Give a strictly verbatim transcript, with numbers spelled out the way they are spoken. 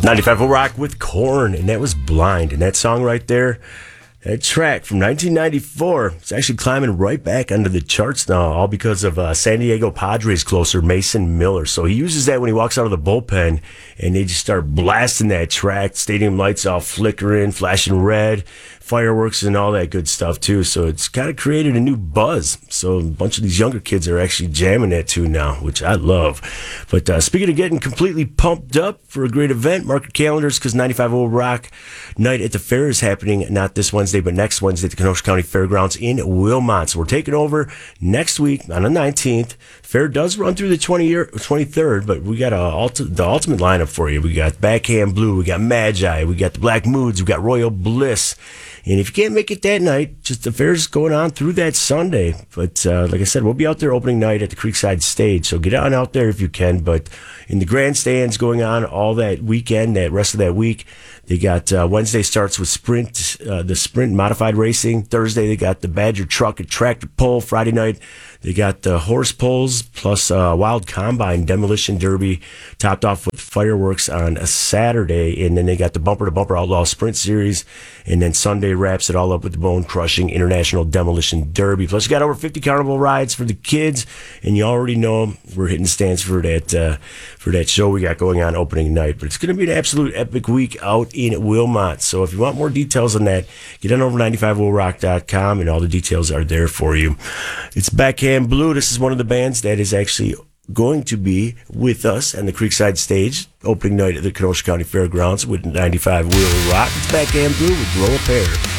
ninety-five will rock with Korn, and that was Blind. And that song right there, that track from nineteen ninety-four, it's actually climbing right back under the charts now, all because of uh, San Diego Padres closer Mason Miller. So he uses that when he walks out of the bullpen, and they just start blasting that track. Stadium lights all flickering, flashing red, fireworks and all that good stuff too. So it's kind of created a new buzz. So a bunch of these younger kids are actually jamming that tune now, which I love. But uh, speaking of getting completely pumped up for a great event, mark your calendars because ninety-five will rock night at the fair is happening not this Wednesday, but next Wednesday at the Kenosha County Fairgrounds in Wilmot. So we're taking over next week on the nineteenth. Fair does run through the twenty-third, but we got a, ulti- the ultimate lineup for you. We got Backhand Blue, we got Magi, we got the Black Moods, we got Royal Bliss. And if you can't make it that night, just the fair's going on through that Sunday. But uh, like I said, we'll be out there opening night at the Creekside Stage. So get on out there if you can. But in the grandstands going on all that weekend, that rest of that week, they got uh, Wednesday starts with Sprint, uh, the Sprint modified racing. Thursday, they got the Badger Truck and Tractor Pull. Friday night, they got the horse pulls plus uh, Wild Combine Demolition Derby, topped off with fireworks on a Saturday. And then they got the Bumper to Bumper Outlaw Sprint Series. And then Sunday wraps it all up with the Bone Crushing International Demolition Derby. Plus, you got over fifty carnival rides for the kids. And you already know we're hitting stands for that, uh, for that show we got going on opening night. But it's going to be an absolute epic week out in Wilmot. So if you want more details on that, get on over to ninety-five will rock dot com, and all the details are there for you. It's Backhand Blue. This is one of the bands that is actually going to be with us on the Creekside Stage opening night at the Kenosha County Fairgrounds with ninety-five will rock. It's Backhand Blue with Grow a Pair.